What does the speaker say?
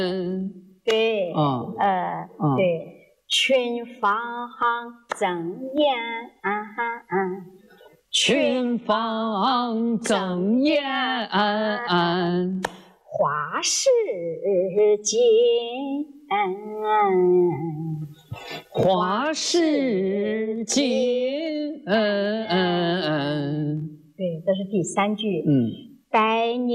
对，对，群芳争艳， 群芳争艳， 花市间， 花市间， 对，这是第3句。百年